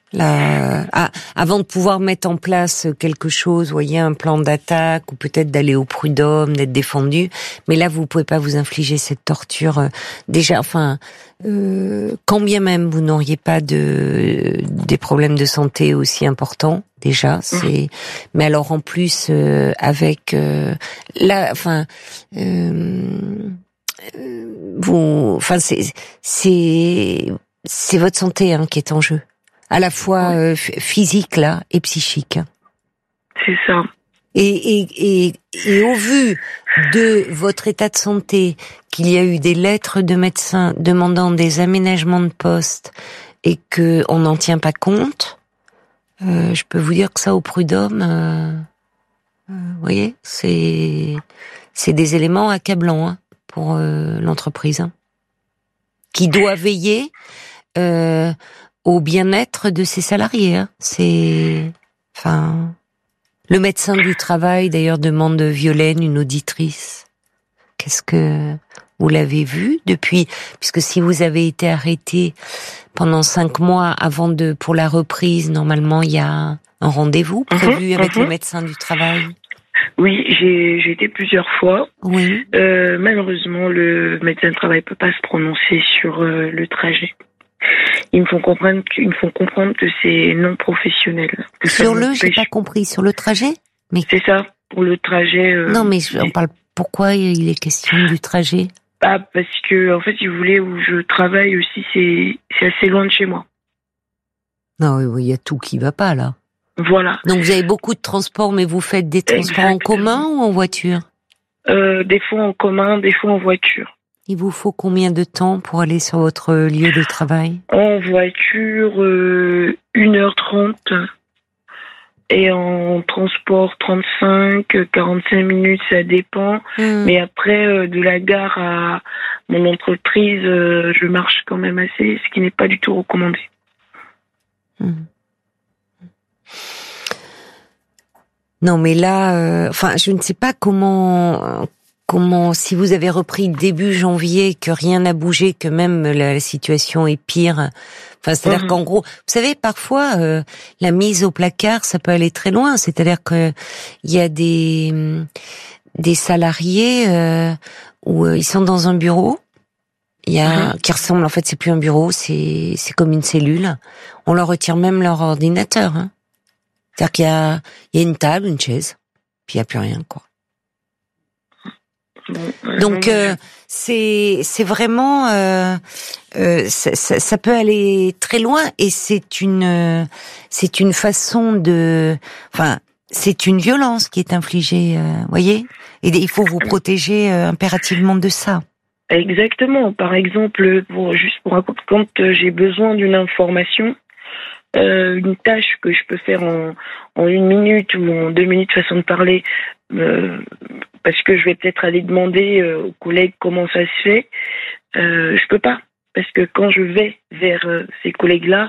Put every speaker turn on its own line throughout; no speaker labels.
Avant de pouvoir mettre en place quelque chose, voyez, un plan d'attaque ou peut-être d'aller au prud'homme, d'être défendu. Mais là, vous pouvez pas vous infliger cette torture. Déjà, enfin, quand bien même vous n'auriez pas des problèmes de santé aussi importants, déjà, c'est. Mais alors en plus avec là, enfin. C'est votre santé qui est en jeu, à la fois physique là et psychique.
C'est ça.
Et au vu de votre état de santé, qu'il y a eu des lettres de médecins demandant des aménagements de poste et que on n'en tient pas compte, je peux vous dire que ça au prud'homme, vous voyez, c'est des éléments accablants pour l'entreprise, qui doit veiller au bien-être de ses salariés. Le médecin du travail d'ailleurs demande de Violaine, une auditrice. Qu'est-ce que vous l'avez vu depuis, puisque si vous avez été arrêté pendant 5 mois pour la reprise, normalement il y a un rendez-vous prévu avec le médecin du travail.
Oui, j'ai été plusieurs fois.
Oui.
Malheureusement, le médecin du travail peut pas se prononcer sur le trajet. Ils me font comprendre que c'est non professionnel.
J'ai pas compris, sur le trajet? Mais
c'est ça, pour le trajet.
Non, mais on parle. Pourquoi il est question du trajet?
Parce que en fait, ils voulaient où je travaille aussi, c'est assez loin de chez moi.
Non, oui, il y a tout qui va pas là.
Voilà.
Donc vous avez beaucoup de transports, mais vous faites des transports en commun ou en voiture?
Des fois en commun, des fois en voiture.
Il vous faut combien de temps pour aller sur votre lieu de travail?
En voiture, 1h30. Et en transport, 35, 45 minutes, ça dépend. Mais après, de la gare à mon entreprise, je marche quand même assez, ce qui n'est pas du tout recommandé.
Non, mais là, je ne sais pas comment, si vous avez repris début janvier, que rien n'a bougé, que même la situation est pire. C'est-à-dire qu'en gros, vous savez, parfois, la mise au placard, ça peut aller très loin. C'est-à-dire que il y a des salariés où ils sont dans un bureau. Qui ressemble, en fait, c'est plus un bureau, c'est comme une cellule. On leur retire même leur ordinateur. C'est-à-dire qu'il y a une table, une chaise, puis il n'y a plus rien, quoi. Donc c'est vraiment ça peut aller très loin, et c'est une façon de, c'est une violence qui est infligée, voyez, et il faut vous protéger impérativement de ça.
Exactement. Par exemple, quand j'ai besoin d'une information, une tâche que je peux faire en 1 minute ou en 2 minutes, façon de parler, parce que je vais peut-être aller demander aux collègues comment ça se fait, je peux pas, parce que quand je vais vers ces collègues-là,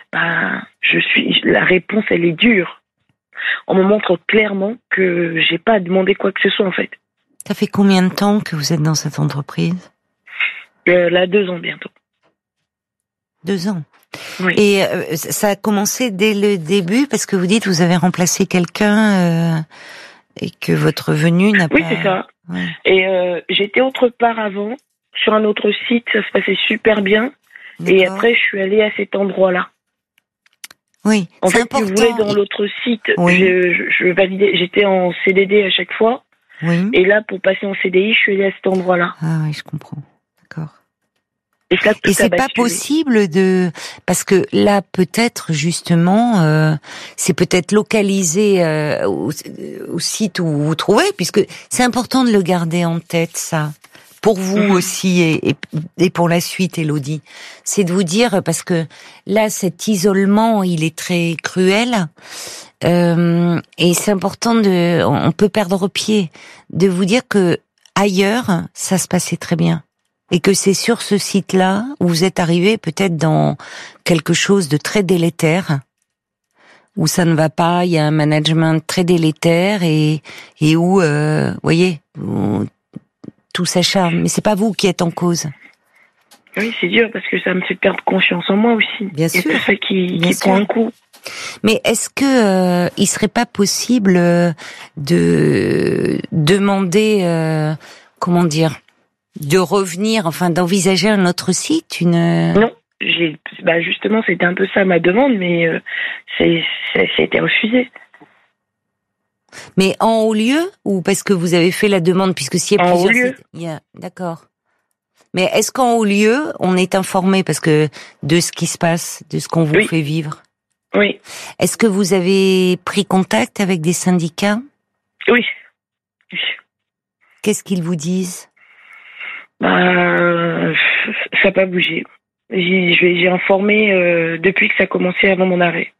la réponse, elle est dure. On me montre clairement que j'ai pas à demander quoi que ce soit, en fait.
Ça fait combien de temps que vous êtes dans cette entreprise?
Là, 2 ans bientôt.
2 ans.
Oui.
Et ça a commencé dès le début, parce que vous dites vous avez remplacé quelqu'un et que votre venue n'a pas...
Oui, c'est ça. Ouais. Et j'étais autre part avant, sur un autre site, ça se passait super bien. D'accord. Et après, je suis allée à cet endroit-là.
Oui,
en
c'est
fait,
important.
Si vous voulez, dans l'autre site,
oui.
je validais, j'étais en CDD à chaque fois.
Oui.
Et là, pour passer en CDI, je suis allée à cet endroit-là.
Ah oui, je comprends. D'accord.
Et
c'est pas possible parce que là, peut-être justement, c'est peut-être localisé au site où vous vous trouvez, puisque c'est important de le garder en tête, ça. Pour vous aussi et pour la suite, Élodie, c'est de vous dire, parce que là, cet isolement, il est très cruel, et c'est important on peut perdre pied, de vous dire que ailleurs, ça se passait très bien, et que c'est sur ce site-là où vous êtes arrivé peut-être dans quelque chose de très délétère, où ça ne va pas, il y a un management très délétère et où, voyez. Tout s'acharne, mais c'est pas vous qui êtes en cause.
Oui, c'est dur parce que ça me fait perdre confiance en moi aussi.
Bien sûr.
Et c'est ça qui prend un coup.
Mais est-ce que il serait pas possible de demander, comment dire, de revenir, enfin d'envisager un autre site,
Non, justement, c'était un peu ça ma demande, mais ça a été refusé.
Mais en haut lieu ou parce que vous avez fait la demande, puisque s'il y a plusieurs sites, d'accord. Mais est-ce qu'en haut lieu, on est informé parce que de ce qui se passe, de ce qu'on vous fait vivre?
Oui.
Est-ce que vous avez pris contact avec des syndicats?
Oui.
Qu'est-ce qu'ils vous disent?
Ça n'a pas bougé. J'ai informé depuis que ça a commencé avant mon arrêt.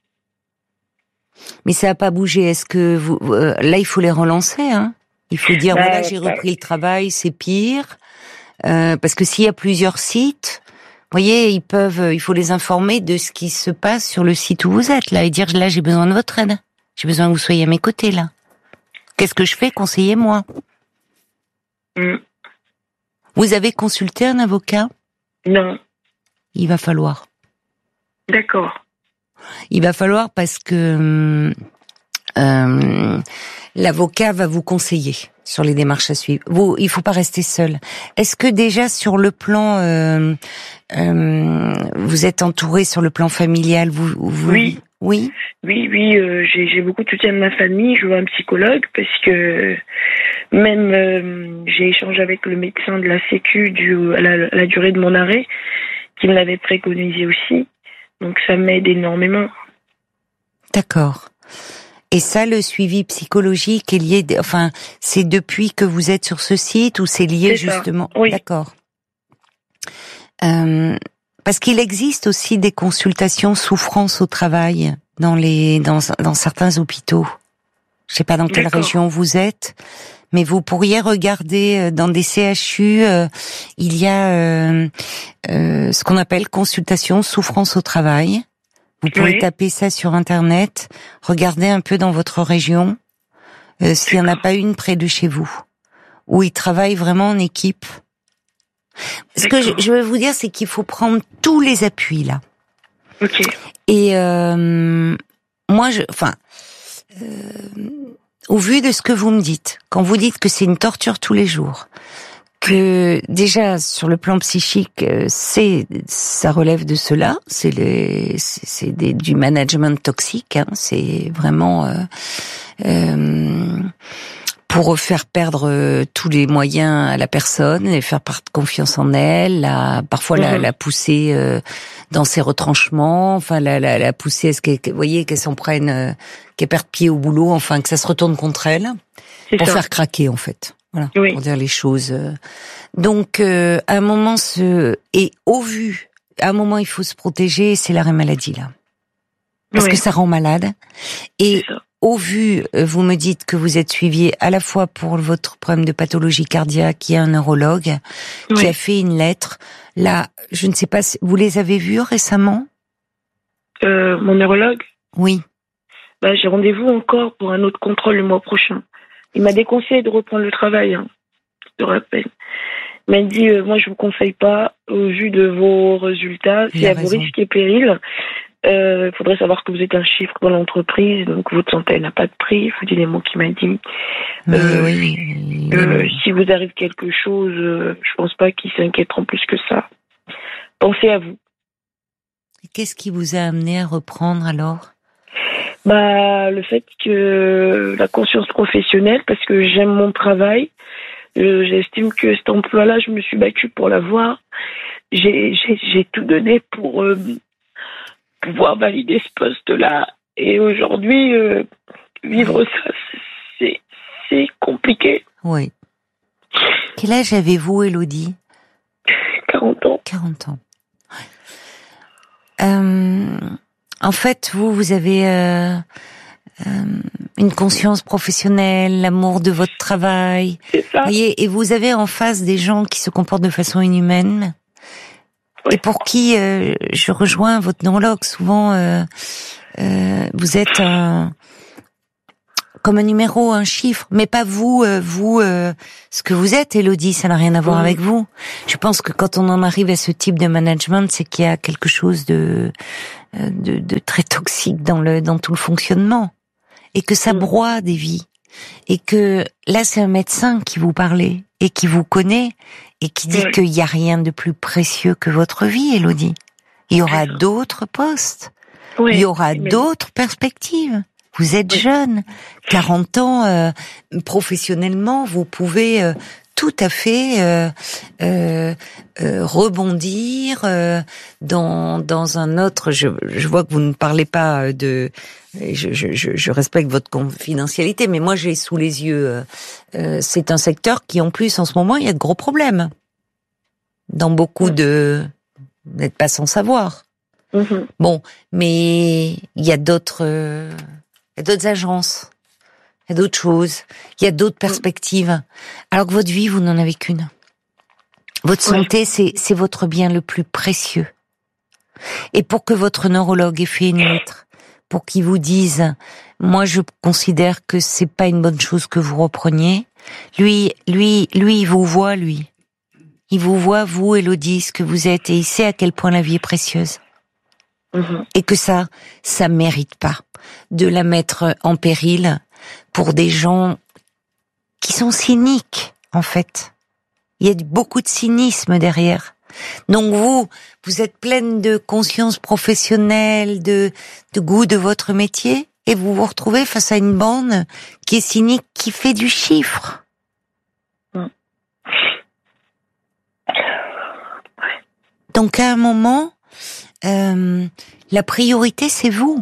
Mais ça n'a pas bougé. Est-ce que vous là, il faut les relancer, hein? Il faut dire voilà, j'ai repris le travail, c'est pire. Parce que s'il y a plusieurs sites, vous voyez, il faut les informer de ce qui se passe sur le site où vous êtes là et dire là, j'ai besoin de votre aide. J'ai besoin que vous soyez à mes côtés là. Qu'est-ce que je fais? Conseillez-moi. Vous avez consulté un avocat?
Non.
Il va falloir.
D'accord.
Il va falloir parce que l'avocat va vous conseiller sur les démarches à suivre. Il faut pas rester seul. Est-ce que déjà sur le plan, vous êtes entouré sur le plan familial?
Oui.
Oui.
Oui. J'ai beaucoup de soutien de ma famille. Je vois un psychologue parce que même j'ai échangé avec le médecin de la Sécu à la durée de mon arrêt, qui me l'avait préconisé aussi. Donc ça m'aide énormément.
D'accord. Et ça, le suivi psychologique est lié, enfin, c'est depuis que vous êtes sur ce site ou c'est lié justement?
Oui.
D'accord. Parce qu'il existe aussi des consultations souffrance au travail dans certains hôpitaux. Je sais pas dans quelle région vous êtes, mais vous pourriez regarder dans des CHU, il y a ce qu'on appelle consultation souffrance au travail. Vous pouvez taper ça sur Internet, regarder un peu dans votre région, s'il n'y en a pas une près de chez vous, où ils travaillent vraiment en équipe. Ce que je veux vous dire, c'est qu'il faut prendre tous les appuis là.
Ok.
Et moi, au vu de ce que vous me dites, quand vous dites que c'est une torture tous les jours, que déjà sur le plan psychique, ça relève de cela, c'est du management toxique, hein, c'est vraiment pour faire perdre tous les moyens à la personne, les faire perdre confiance en elle, parfois la pousser dans ses retranchements, enfin la pousser à ce qu'elle, vous voyez, qu'elle s'en prenne, qu'elle perde pied au boulot, enfin que ça se retourne contre elle, pour faire craquer en fait. Voilà, pour dire les choses. Donc, à un moment, à un moment, il faut se protéger, c'est l'arrêt maladie, là. Parce que ça rend malade. Et au vu, vous me dites que vous êtes suivi à la fois pour votre problème de pathologie cardiaque, il y a un neurologue qui a fait une lettre. Là, je ne sais pas, vous les avez vus récemment?
Mon neurologue?
Oui.
J'ai rendez-vous encore pour un autre contrôle le mois prochain. Il m'a déconseillé de reprendre le travail, hein, je te rappelle. Il m'a dit, moi je vous conseille pas, au vu de vos résultats, c'est à vos risques et périls. Faudrait savoir que vous êtes un chiffre dans l'entreprise, donc votre santé n'a pas de prix. Il faut dire les mots qu'il m'a dit. Si vous arrive quelque chose, je pense pas qu'ils s'inquiéteront plus que ça. Pensez à vous.
Qu'est-ce qui vous a amené à reprendre alors?
Le fait que la conscience professionnelle, parce que j'aime mon travail, j'estime que cet emploi-là, je me suis battue pour l'avoir. J'ai tout donné pour pouvoir valider ce poste-là. Et aujourd'hui, vivre ça, c'est compliqué.
Oui. Quel âge avez-vous, Élodie?
40 ans.
40 ans. En fait, vous avez une conscience professionnelle, l'amour de votre travail.
C'est ça.
Voyez, et vous avez en face des gens qui se comportent de façon inhumaine. Oui. Et pour qui, je rejoins votre neurologue, souvent, vous êtes comme un numéro, un chiffre, mais pas vous, ce que vous êtes, Élodie, ça n'a rien à voir avec vous. Je pense que quand on en arrive à ce type de management, c'est qu'il y a quelque chose de très toxique dans tout le fonctionnement, et que ça broie des vies, et que là c'est un médecin qui vous parlait et qui vous connaît et qui dit qu'il y a rien de plus précieux que votre vie, Élodie. Il y aura d'autres postes, il y aura d'autres perspectives. Vous êtes jeune, 40 ans, professionnellement, vous pouvez tout à fait rebondir dans un autre. Je vois que vous ne parlez pas de. Je respecte votre confidentialité, mais moi j'ai sous les yeux. C'est un secteur qui, en plus, en ce moment, il y a de gros problèmes. Dans beaucoup de. Vous n'êtes pas sans savoir. Bon, mais il y a d'autres agences, il y a d'autres choses, il y a d'autres perspectives. Alors que votre vie, vous n'en avez qu'une. Votre santé, c'est votre bien le plus précieux. Et pour que votre neurologue ait fait une lettre, pour qu'il vous dise, moi je considère que c'est pas une bonne chose que vous repreniez, lui, il vous voit, lui. Il vous voit, vous, Élodie, ce que vous êtes, et il sait à quel point la vie est précieuse. Et que ça mérite pas de la mettre en péril pour des gens qui sont cyniques, en fait. Il y a beaucoup de cynisme derrière. Donc vous êtes pleine de conscience professionnelle, de goût de votre métier, et vous vous retrouvez face à une bande qui est cynique, qui fait du chiffre. Donc à un moment, la priorité, c'est vous.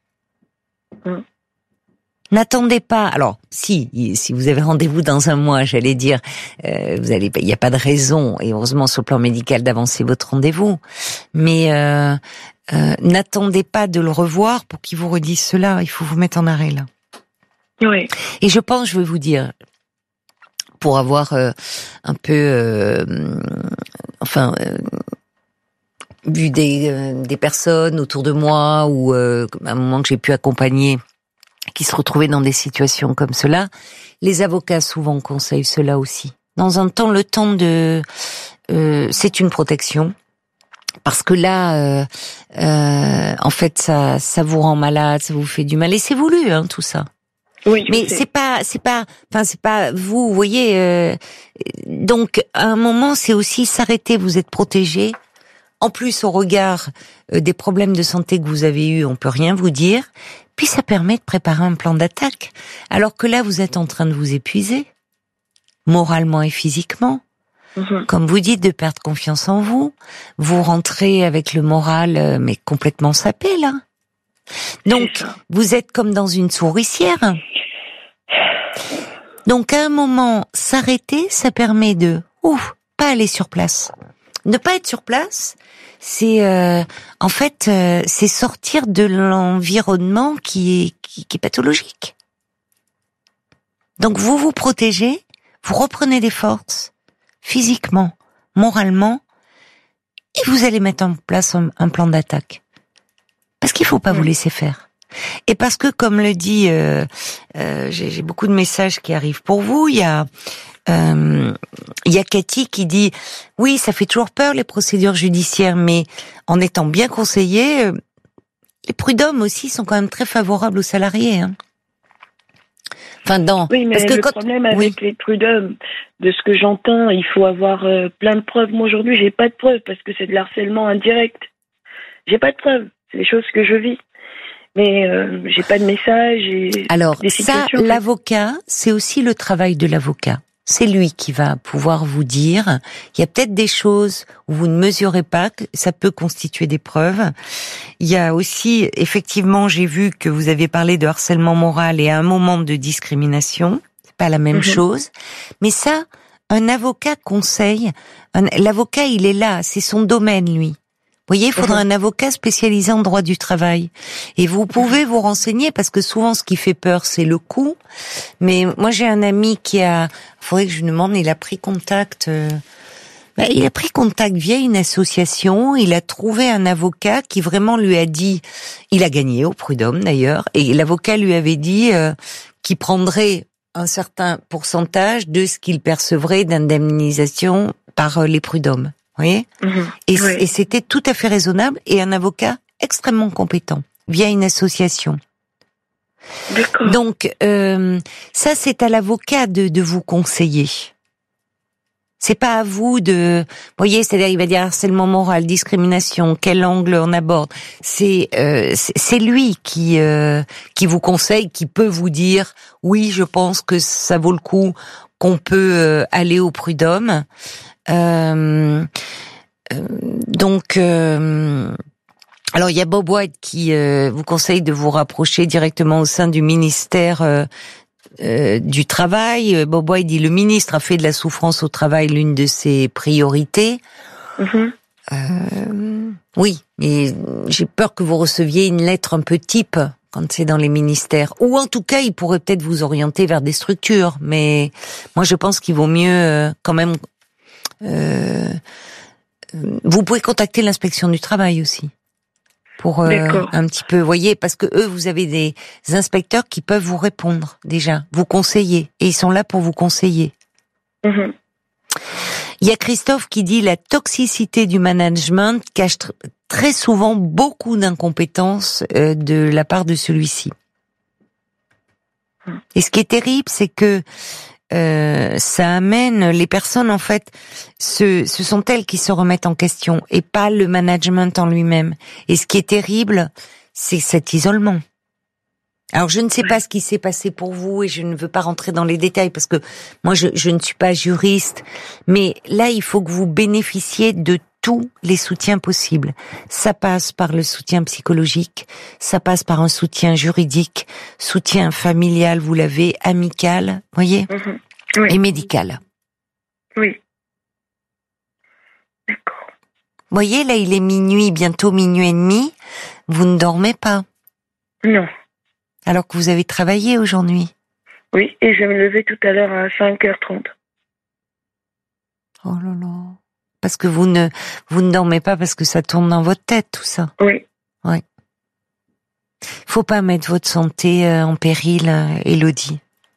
N'attendez pas. Alors, si vous avez rendez-vous dans un mois, j'allais dire, il n'y a pas de raison, et heureusement sur le plan médical, d'avancer votre rendez-vous. Mais n'attendez pas de le revoir pour qu'il vous redise cela. Il faut vous mettre en arrêt là.
Oui.
Et je pense, je vais vous dire, pour avoir un peu, vu des personnes autour de moi ou à un moment que j'ai pu accompagner qui se retrouvaient dans des situations comme cela, les avocats souvent conseillent cela aussi. Dans un temps, le temps de c'est une protection parce que là en fait ça vous rend malade, ça vous fait du mal et c'est voulu tout ça.
Oui,
mais c'est pas vous voyez donc à un moment c'est aussi s'arrêter, vous êtes protégé. En plus, au regard des problèmes de santé que vous avez eus, on peut rien vous dire. Puis ça permet de préparer un plan d'attaque. Alors que là, vous êtes en train de vous épuiser, moralement et physiquement. Comme vous dites, de perdre confiance en vous. Vous rentrez avec le moral, mais complètement sapé, là. Donc, vous êtes comme dans une souricière. Donc, à un moment, s'arrêter, ça permet de, pas aller sur place. Ne pas être sur place, c'est en fait c'est sortir de l'environnement qui est pathologique. Donc vous vous protégez, vous reprenez des forces physiquement, moralement, et vous allez mettre en place un plan d'attaque. Parce qu'il faut pas vous laisser faire. Et parce que comme le dit, j'ai beaucoup de messages qui arrivent pour vous. Il y a Cathy qui dit oui, ça fait toujours peur les procédures judiciaires, mais en étant bien conseillé, les prud'hommes aussi sont quand même très favorables aux salariés.
Oui, mais le problème avec les prud'hommes, de ce que j'entends, il faut avoir plein de preuves. Moi aujourd'hui, j'ai pas de preuves parce que c'est de l'harcèlement indirect. J'ai pas de preuves, c'est des choses que je vis. Mais j'ai pas de message.
Alors ça, l'avocat, c'est aussi le travail de l'avocat. C'est lui qui va pouvoir vous dire, il y a peut-être des choses où vous ne mesurez pas, que ça peut constituer des preuves. Il y a aussi, effectivement, j'ai vu que vous aviez parlé de harcèlement moral et à un moment de discrimination. C'est pas la même chose. Mais ça, un avocat conseille, l'avocat, il est là, c'est son domaine, lui. Vous voyez, il faudra un avocat spécialisé en droit du travail. Et vous pouvez vous renseigner parce que souvent ce qui fait peur, c'est le coût. Mais moi, j'ai un ami faudrait que je lui demande, il a pris contact via une association, il a trouvé un avocat qui vraiment lui a dit, il a gagné au prud'homme d'ailleurs, et l'avocat lui avait dit qui prendrait un certain pourcentage de ce qu'il percevrait d'indemnisation par les prud'hommes. Vous voyez ? Et c'était tout à fait raisonnable, et un avocat extrêmement compétent, via une association.
D'accord.
Donc, ça, c'est à l'avocat de vous conseiller. C'est pas à vous de, vous voyez, c'est-à-dire, il va dire harcèlement moral, discrimination, quel angle on aborde. C'est lui qui vous conseille, qui peut vous dire, oui, je pense que ça vaut le coup, qu'on peut aller au prud'homme. Donc, alors il y a Bob White qui vous conseille de vous rapprocher directement au sein du ministère du travail. Bob White dit: le ministre a fait de la souffrance au travail l'une de ses priorités. Oui, mais j'ai peur que vous receviez une lettre un peu type quand c'est dans les ministères. Ou en tout cas, il pourrait peut-être vous orienter vers des structures. Mais moi, je pense qu'il vaut mieux quand même... vous pouvez contacter l'inspection du travail aussi. Pour un petit peu, voyez, parce que eux, vous avez des inspecteurs qui peuvent vous répondre déjà, vous conseiller, et ils sont là pour vous conseiller. Il y a Christophe qui dit: la toxicité du management cache très souvent beaucoup d'incompétence de la part de celui-ci. Et ce qui est terrible, c'est que ça amène les personnes, en fait, ce sont elles qui se remettent en question et pas le management en lui-même. Et ce qui est terrible, c'est cet isolement. Alors je ne sais pas ce qui s'est passé pour vous et je ne veux pas rentrer dans les détails parce que moi je ne suis pas juriste, mais là il faut que vous bénéficiez de tous les soutiens possibles. Ça passe par le soutien psychologique, ça passe par un soutien juridique, soutien familial, vous l'avez, amical, voyez, et médical.
Oui. D'accord.
Voyez, là il est minuit, bientôt minuit et demi, vous ne dormez pas.
Non.
Alors que vous avez travaillé aujourd'hui.
Oui, et je vais me lever tout à l'heure à 5h30.
Oh là là. Parce que vous ne dormez pas parce que ça tourne dans votre tête, tout ça.
Oui.
Oui. Faut pas mettre votre santé en péril, Élodie.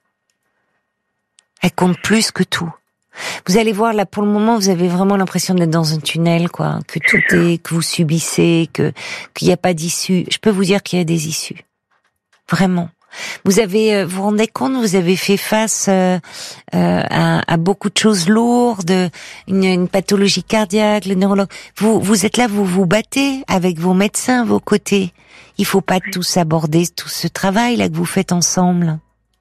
Elle compte plus que tout. Vous allez voir, là, pour le moment, vous avez vraiment l'impression d'être dans un tunnel, quoi. Que tout est, que vous subissez, qu'il n'y a pas d'issue. Je peux vous dire qu'il y a des issues. Vraiment. Vous vous rendez compte, vous avez fait face à beaucoup de choses lourdes, une pathologie cardiaque, le neurologue. Vous êtes là, vous vous battez avec vos médecins à vos côtés. Il faut pas tous aborder tout ce travail là que vous faites ensemble.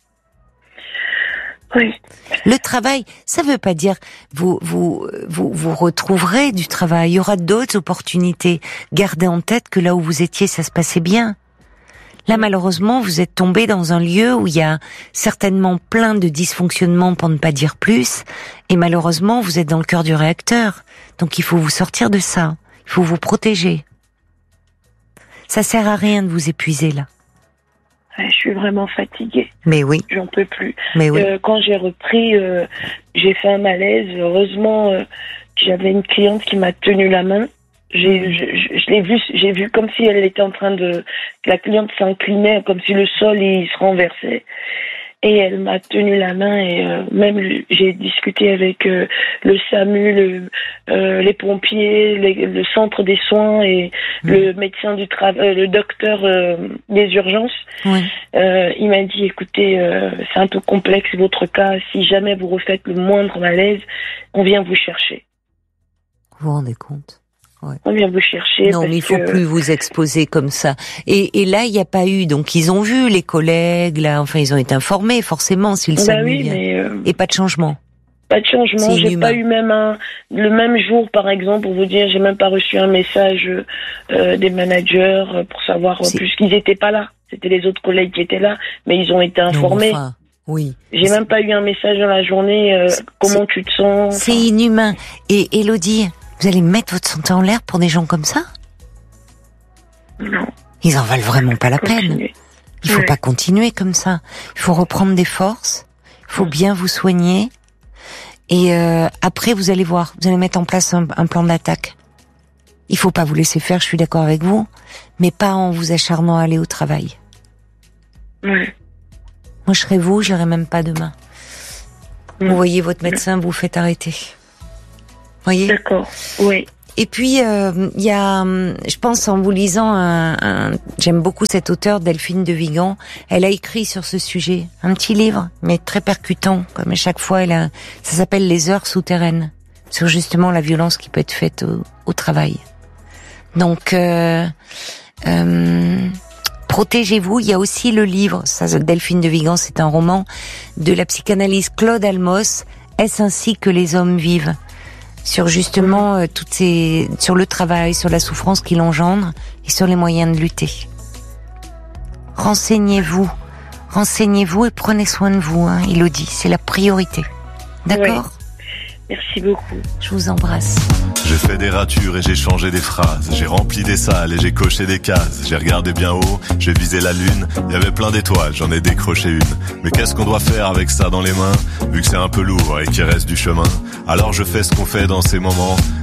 Oui.
Le travail, ça veut pas dire vous retrouverez du travail. Il y aura d'autres opportunités. Gardez en tête que là où vous étiez, ça se passait bien. Là, malheureusement, vous êtes tombé dans un lieu où il y a certainement plein de dysfonctionnements, pour ne pas dire plus, et malheureusement, vous êtes dans le cœur du réacteur. Donc, il faut vous sortir de ça. Il faut vous protéger. Ça sert à rien de vous épuiser, là.
Je suis vraiment fatiguée.
Mais oui.
J'en peux plus.
Mais oui.
Quand j'ai repris, j'ai fait un malaise. Heureusement, j'avais une cliente qui m'a tenu la main. Je l'ai vu, j'ai vu comme si elle était en train de, la cliente s'inclinait, comme si le sol il se renversait. Et elle m'a tenu la main et même j'ai discuté avec le SAMU, les pompiers, le centre des soins et le médecin du travail, le docteur des urgences.
Oui.
Il m'a dit: écoutez, c'est un peu complexe votre cas. Si jamais vous refaites le moindre malaise, on vient vous chercher.
Vous vous rendez compte? Ouais.
On vient vous chercher.
Non, mais il faut plus vous exposer comme ça. Et là, il n'y a pas eu. Donc, ils ont vu les collègues. Là, enfin, ils ont été informés forcément si le SAMU vient. Et pas de changement.
Pas de changement. J'ai pas eu même le même jour, par exemple, pour vous dire, j'ai même pas reçu un message des managers pour savoir puisqu'ils étaient pas là. C'était les autres collègues qui étaient là, mais ils ont été informés.
Non, enfin, oui.
J'ai même pas eu un message dans la journée. Comment tu te sens?
C'est inhumain. Et Élodie, vous allez mettre votre santé en l'air pour des gens comme ça?
Non.
Ils en valent vraiment pas la peine. Il faut pas continuer comme ça. Il faut reprendre des forces. Il faut bien vous soigner. Et après, vous allez voir. Vous allez mettre en place un plan d'attaque. Il faut pas vous laisser faire, je suis d'accord avec vous. Mais pas en vous acharnant à aller au travail.
Ouais.
Moi, je serais vous, j'irais même pas demain. Vous voyez votre médecin, vous faites arrêter. Voyez ?
D'accord, oui.
Et puis, y a, je pense en vous lisant j'aime beaucoup cette auteure, Delphine de Vigan. Elle a écrit sur ce sujet un petit livre, mais très percutant. Comme à chaque fois, ça s'appelle Les heures souterraines, sur justement la violence qui peut être faite au travail. Donc, protégez-vous. Il y a aussi le livre, ça, Delphine de Vigan, c'est un roman de la psychanalyste Claude Almos. Est-ce ainsi que les hommes vivent? Sur justement sur le travail, sur la souffrance qu'il engendre et sur les moyens de lutter. Renseignez-vous et prenez soin de vous, hein, Élodie, c'est la priorité. D'accord ?
Oui. Merci beaucoup.
Je vous embrasse.
J'ai fait des ratures et j'ai changé des phrases. J'ai rempli des salles et j'ai coché des cases. J'ai regardé bien haut, j'ai visé la lune. Il y avait plein d'étoiles, j'en ai décroché une. Mais qu'est-ce qu'on doit faire avec ça dans les mains, vu que c'est un peu lourd et qu'il reste du chemin? Alors je fais ce qu'on fait dans ces moments.